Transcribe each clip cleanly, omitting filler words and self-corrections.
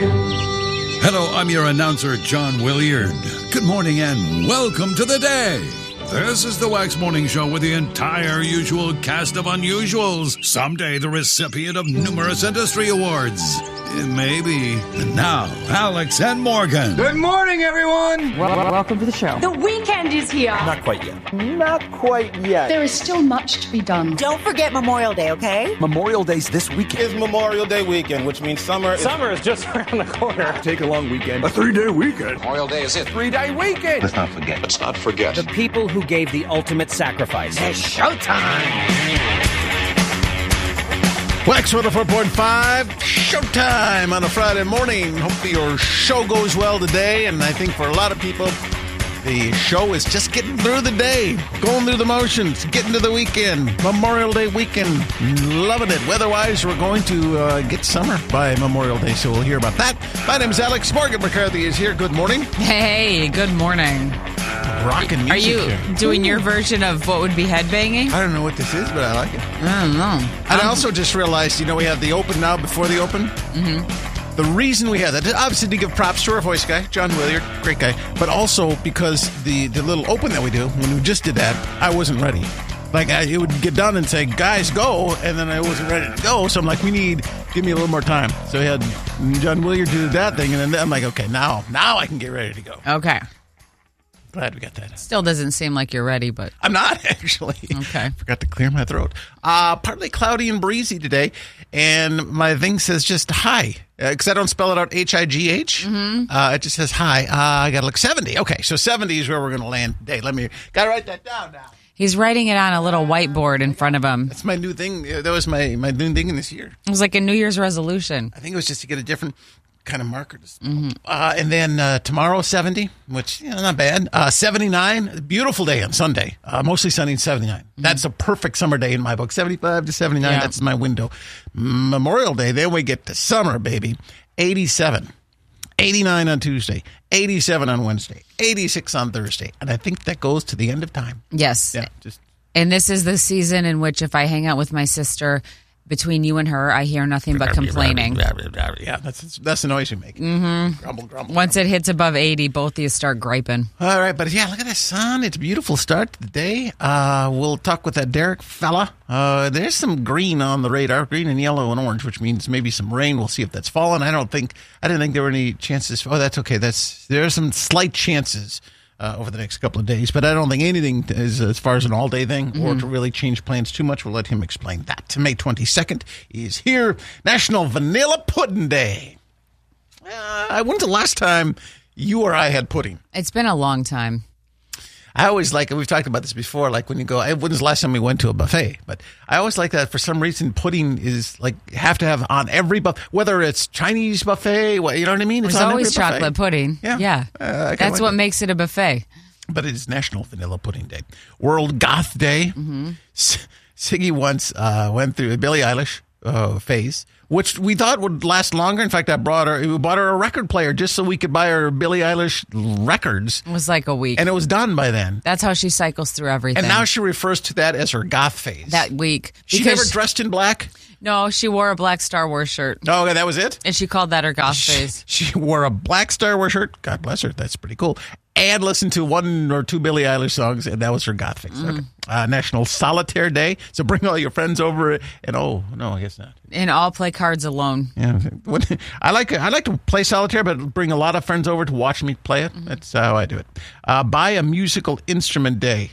Hello, I'm your announcer, John Williard. Good morning and welcome to the day. This is the Wax Morning Show with the entire usual cast of unusuals. Someday the recipient of numerous industry awards. Maybe. And now, Alex and Morgan. Good morning, everyone. Welcome to the show. The weekend is here. Not quite yet. Not quite yet. There is still much to be done. Don't forget Memorial Day, okay? Memorial Day's this weekend. It's Memorial Day weekend, which means summer is just around the corner. Take a long weekend. A 3-day weekend. Memorial Day is it. 3-day weekend. Let's not forget. The people who gave the ultimate sacrifice. It's showtime. Wax 104.5, showtime on a Friday morning. Hope your show goes well today. And I think for a lot of people, the show is just getting through the day, going through the motions, getting to the weekend, Memorial Day weekend, loving it. Weather-wise, we're going to get summer by Memorial Day, so we'll hear about that. My name is Alex. Morgan McCarthy is here. Good morning. Hey, good morning. Rockin' music. Are you here. doing your version of what would be headbanging? I don't know what this is, but I like it. I don't know. And I also just realized, we have the open now before the open. Mm-hmm. The reason we have that, obviously to give props to our voice guy, John Williard, great guy, but also because the little open that we do, when we just did that, I wasn't ready. Like, it would get done and say, guys, go, and then I wasn't ready to go, so I'm like, give me a little more time. So we had John Williard do that thing, and then I'm like, okay, now I can get ready to go. Okay. Glad we got that. Still doesn't seem like you're ready, but... I'm not, actually. Okay. Forgot to clear my throat. Partly cloudy and breezy today, and my thing says just hi, because I don't spell it out H-I-G-H. Mm-hmm. It just says hi. I got to look 70. Okay, so 70 is where we're going to land today. Got to write that down now. He's writing it on a little whiteboard in front of him. That's my new thing. That was my new thing in this year. It was like a New Year's resolution. I think it was just to get a different kind of marker. And then tomorrow, 70, which, not bad. 79, beautiful day on Sunday. Mostly sunny, 79. Mm-hmm. That's a perfect summer day in my book. 75 to 79, That's my window. Memorial Day, then we get to summer, baby. 87. 89 on Tuesday, 87 on Wednesday, 86 on Thursday. And I think that goes to the end of time. Yes. Yeah, and this is the season in which if I hang out with my sister, between you and her, I hear nothing but complaining. Yeah, that's the noise you make. Mm-hmm. Grumble, grumble. Once it hits above 80, both of you start griping. All right, but yeah, look at the sun. It's a beautiful start to the day. We'll talk with that Derek fella. There's some green on the radar, green and yellow and orange, which means maybe some rain. We'll see if that's fallen. I didn't think there were any chances. Oh, that's okay. There are some slight chances over the next couple of days, but I don't think anything is as far as an all-day thing or to really change plans too much. We'll let him explain that. May 22nd is here, National Vanilla Pudding Day. When's the last time you or I had pudding? It's been a long time. I always like, we've talked about this before, like when you go, when's the last time we went to a buffet? But I always like that for some reason, pudding is like, have to have on every buffet, whether it's Chinese buffet, you know what I mean? There's always chocolate pudding. Yeah. That's what makes it a buffet. But it is National Vanilla Pudding Day. World Goth Day. Mm-hmm. Siggy once went through a Billie Eilish phase, which we thought would last longer. In fact, we bought her a record player just so we could buy her Billie Eilish records. It was like a week. And it was done by then. That's how she cycles through everything. And now she refers to that as her goth phase. That week. She never dressed in black? No, she wore a black Star Wars shirt. Oh, okay, that was it? And she called that her goth phase. She wore a black Star Wars shirt. God bless her. That's pretty cool. And listened to one or two Billie Eilish songs, and that was her goth phase. Okay. National Solitaire Day. So bring all your friends over, and oh, no, I guess not. And all play cards alone. Yeah, I like to play solitaire, but bring a lot of friends over to watch me play it. That's how I do it. Buy a musical instrument day.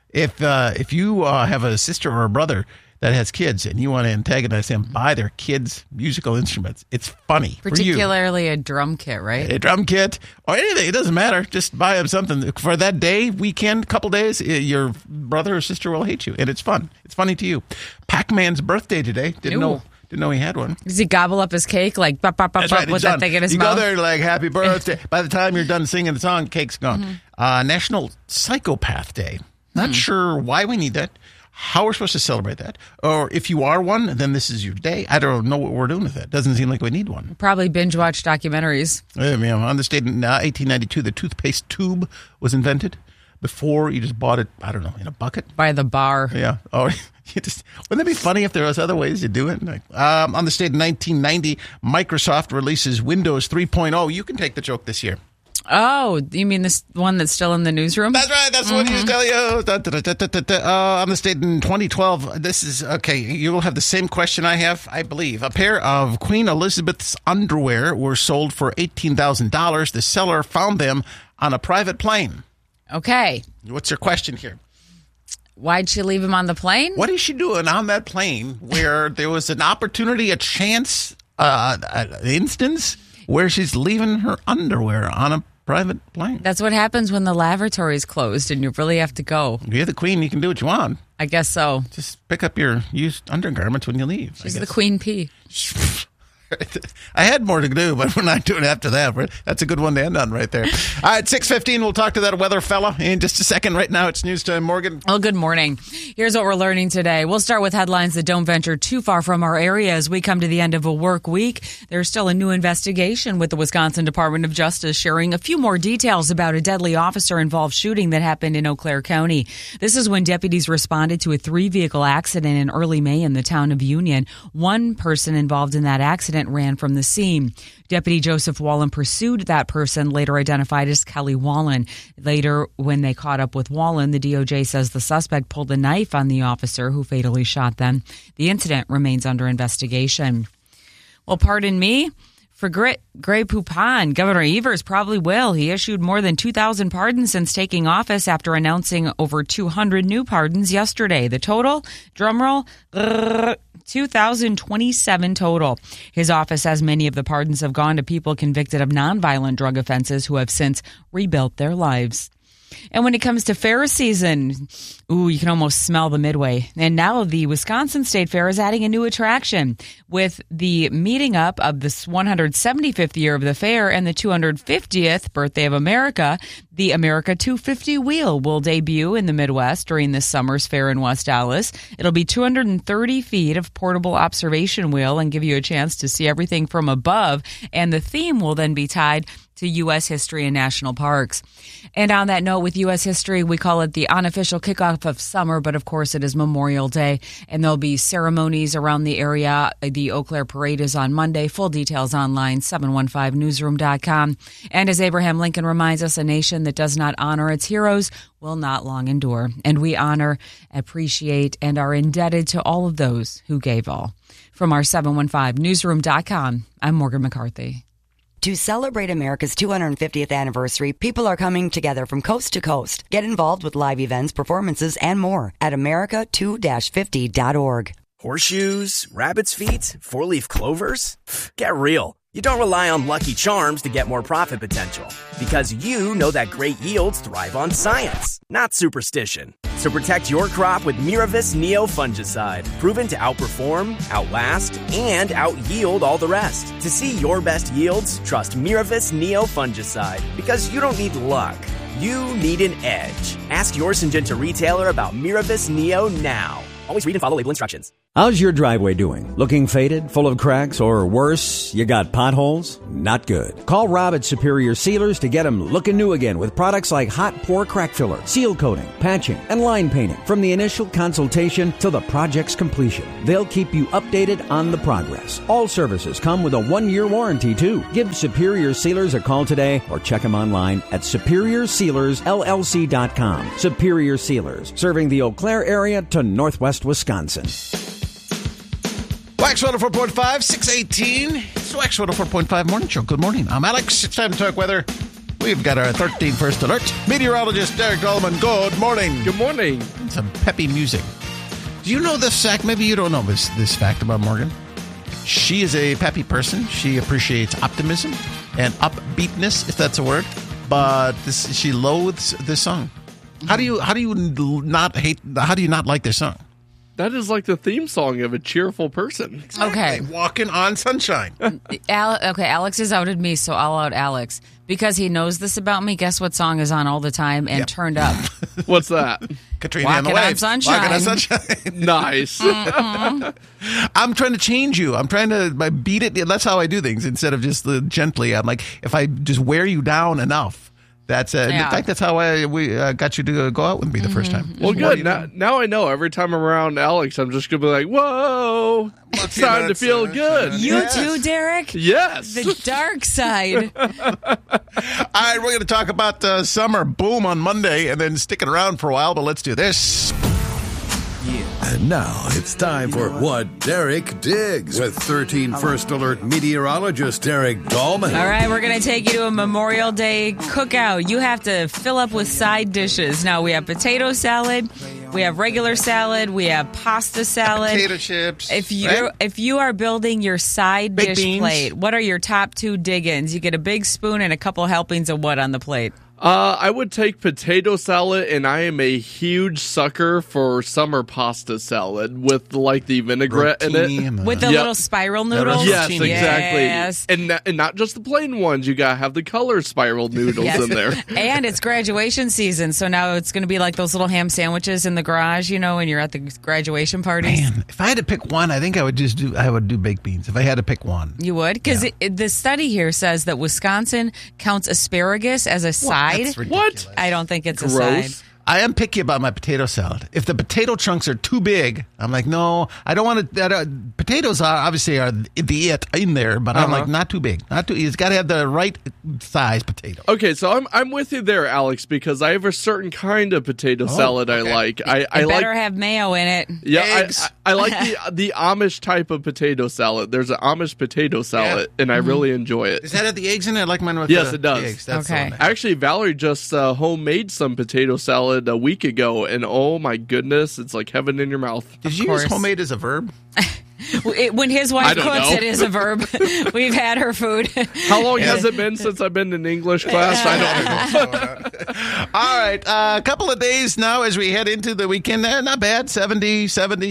If you have a sister or a brother that has kids and you want to antagonize them, buy their kids musical instruments. It's funny. Particularly a drum kit, right? A drum kit or anything. It doesn't matter. Just buy them something. For that day, weekend, couple days, your brother or sister will hate you. And it's fun. It's funny to you. Pac-Man's birthday today. Didn't know he had one. Does he gobble up his cake like bop, bop, bop, bop, with that thing in his mouth? You go there like, happy birthday. By the time you're done singing the song, cake's gone. National Psychopath Day. Not sure why we need that. How we're supposed to celebrate that. Or if you are one, then this is your day. I don't know what we're doing with that. Doesn't seem like we need one. Probably binge watch documentaries. On this date in 1892, the toothpaste tube was invented. before you just bought it, I don't know, in a bucket? By the bar. Yeah. Oh, wouldn't that be funny if there was other ways to do it? On this date in 1990, Microsoft releases Windows 3.0. You can take the joke this year. Oh, you mean this one that's still in the newsroom? That's right. That's what you tell you. On this date in 2012, this is, okay, you will have the same question I have, I believe. A pair of Queen Elizabeth's underwear were sold for $18,000. The seller found them on a private plane. Okay. What's your question here? Why'd she leave him on the plane? What is she doing on that plane where there was an opportunity, a chance, an instance where she's leaving her underwear on a private plane? That's what happens when the lavatory is closed and you really have to go. You're the queen. You can do what you want. I guess so. Just pick up your used undergarments when you leave. She's the queen pea. I had more to do, but we're not doing it after that. That's a good one to end on right there. All right, 6:15, we'll talk to that weather fella in just a second. Right now, it's news time. Morgan. Well, good morning. Here's what we're learning today. We'll start with headlines that don't venture too far from our area as we come to the end of a work week. There's still a new investigation with the Wisconsin Department of Justice sharing a few more details about a deadly officer-involved shooting that happened in Eau Claire County. This is when deputies responded to a 3-vehicle accident in early May in the town of Union. One person involved in that accident ran from the scene. Deputy Joseph Wallen pursued that person, later identified as Kelly Wallen. Later, when they caught up with Wallen, the DOJ says the suspect pulled a knife on the officer who fatally shot them. The incident remains under investigation. Well, pardon me. For Grey Poupon, Governor Evers probably will. He issued more than 2,000 pardons since taking office after announcing over 200 new pardons yesterday. The total, drumroll, 2,027 total. His office says many of the pardons have gone to people convicted of nonviolent drug offenses who have since rebuilt their lives. And when it comes to fair season, you can almost smell the Midway. And now the Wisconsin State Fair is adding a new attraction with the meeting up of the 175th year of the fair and the 250th birthday of America. The America 250 wheel will debut in the Midwest during this summer's fair in West Allis. It'll be 230 feet of portable observation wheel and give you a chance to see everything from above. And the theme will then be tied to U.S. history and national parks. And on that note, with U.S. history, we call it the unofficial kickoff of summer, but of course it is Memorial Day, and there'll be ceremonies around the area. The Eau Claire Parade is on Monday. Full details online, 715newsroom.com. And as Abraham Lincoln reminds us, a nation that does not honor its heroes will not long endure. And we honor, appreciate, and are indebted to all of those who gave all. From our 715newsroom.com, I'm Morgan McCarthy. To celebrate America's 250th anniversary, people are coming together from coast to coast. Get involved with live events, performances, and more at America2-50.org. Horseshoes, rabbit's feet, 4-leaf clovers. Get real. You don't rely on Lucky Charms to get more profit potential. Because you know that great yields thrive on science, not superstition. So protect your crop with Miravis Neo fungicide, proven to outperform, outlast, and out-yield all the rest. To see your best yields, trust Miravis Neo fungicide. Because you don't need luck. You need an edge. Ask your Syngenta retailer about Miravis Neo now. Always read and follow label instructions. How's your driveway doing? Looking faded, full of cracks, or worse, you got potholes? Not good. Call Rob at Superior Sealers to get them looking new again with products like hot pour crack filler, seal coating, patching, and line painting. From the initial consultation to the project's completion, they'll keep you updated on the progress. All services come with a 1-year warranty, too. Give Superior Sealers a call today or check them online at SuperiorSealersLLC.com. Superior Sealers, serving the Eau Claire area to northwest Wisconsin. Wax 104.5, 618. It's Wax 104.5 Morning Show. Good morning. I'm Alex. It's time to talk weather. We've got our 13 first alert. Meteorologist Derek Dolman. Good morning. Good morning. Some peppy music. Do you know this fact? Maybe you don't know this fact about Morgan. She is a peppy person. She appreciates optimism and upbeatness, if that's a word. But she loathes this song. How do you not like this song? That is like the theme song of a cheerful person. Exactly. Okay. Walking on sunshine. Alex has outed me, so I'll out Alex. Because he knows this about me, guess what song is on all the time and turned up? What's that? Katrina and the Walking on Waves. Sunshine. Walking on Sunshine. Nice. I'm trying to change you. I'm trying to beat it. That's how I do things instead of just gently. I'm like, if I just wear you down enough, That's in fact, that's how we got you to go out with me the first time. Well, good. Now I know. Every time I'm around Alex, I'm just going to be like, whoa, it's time to feel good. You too, Derek? Yes. The dark side. All right, we're going to talk about summer boom on Monday and then stick it around for a while, but let's do this. And now it's time for What Derek Digs with 13 First Alert meteorologist Derek Dahlman. All right, we're going to take you to a Memorial Day cookout. You have to fill up with side dishes. Now, we have potato salad, we have regular salad, we have pasta salad. Potato chips. If you are building your side Baked dish beans. plate, what are your top 2 dig-ins? You get a big spoon and a couple helpings of what on the plate? I would take potato salad, and I am a huge sucker for summer pasta salad with like the vinaigrette in it. With the little spiral noodles? Yes, exactly. Yes. And not just the plain ones. You got to have the color spiral noodles in there. And it's graduation season, so now it's going to be like those little ham sandwiches in the garage, when you're at the graduation parties. Man, if I had to pick one, I think I would do baked beans. If I had to pick one. You would? Because the study here says that Wisconsin counts asparagus as a side. That's ridiculous. I don't think it's Gross. a side. I am picky about my potato salad. If the potato chunks are too big, I'm like, no, I don't want to. Potatoes obviously are the it in there, but I'm like, not too big. It's got to have the right size potato. Okay, so I'm with you there, Alex, because I have a certain kind of potato salad I like. I better like, have mayo in it. Yeah, Eggs. I like the Amish type of potato salad. There's an Amish potato salad, and I really enjoy it. Does that have the eggs in it? I like mine with Yes, the it does. eggs. That's Okay. the one. Actually, Valerie just homemade some potato salad a week ago, and oh my goodness, it's like heaven in your mouth. Did you use homemade as a verb? When his wife I don't cooks, know. it is a verb. We've had her food. How long has it been since I've been in English class? I don't know. All right, a couple of days now as we head into the weekend. Not bad, 70,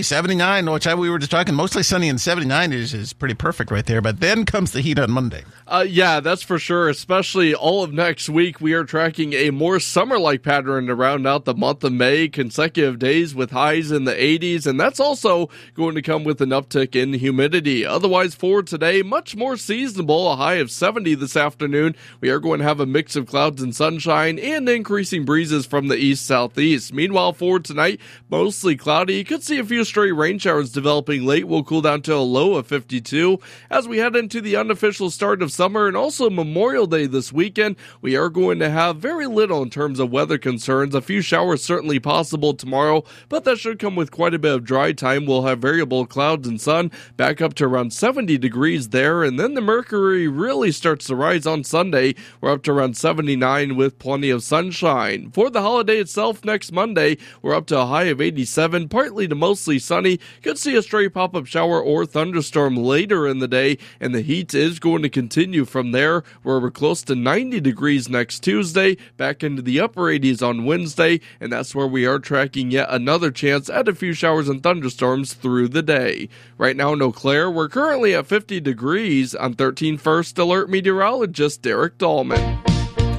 79, which we were just talking, mostly sunny, and 79 is pretty perfect right there. But then comes the heat on Monday. Yeah, that's for sure, especially all of next week. We are tracking a more summer-like pattern to round out the month of May, consecutive days with highs in the 80s, and that's also going to come with an uptick in humidity. Otherwise, for today, much more seasonable, a high of 70 this afternoon. We are going to have a mix of clouds and sunshine and increasing breezes from the east-southeast. Meanwhile, for tonight, mostly cloudy. You could see a few stray rain showers developing late. We'll cool down to a low of 52. As we head into the unofficial start of summer and also Memorial Day this weekend, we are going to have very little in terms of weather concerns. A few showers certainly possible tomorrow, but that should come with quite a bit of dry time. We'll have variable clouds and sun back up to around 70 degrees there, and then the mercury really starts to rise on Sunday. We're up to around 79 with plenty of sunshine. For the holiday itself next Monday, we're up to a high of 87, partly to mostly sunny. Could see a stray pop-up shower or thunderstorm later in the day, and the heat is going to continue from there, where we're close to 90 degrees next Tuesday, back into the upper 80s on Wednesday, and that's where we are tracking yet another chance at a few showers and thunderstorms through the day. Right now in Eau Claire, we're currently at 50 degrees. I'm 13 First Alert meteorologist Derek Dahlman.